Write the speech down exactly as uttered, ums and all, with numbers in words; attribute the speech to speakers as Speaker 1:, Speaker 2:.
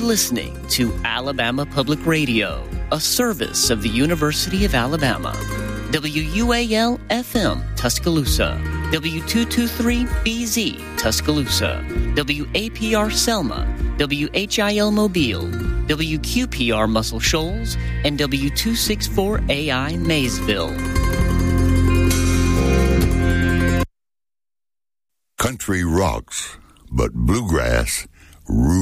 Speaker 1: listening to Alabama Public Radio, a service of the University of Alabama. W U A L F M Tuscaloosa, W two twenty-three B Z Tuscaloosa, W A P R Selma, W H I L Mobile, W Q P R Muscle Shoals, and W two sixty-four A I Maysville.
Speaker 2: Country rocks, but bluegrass rules.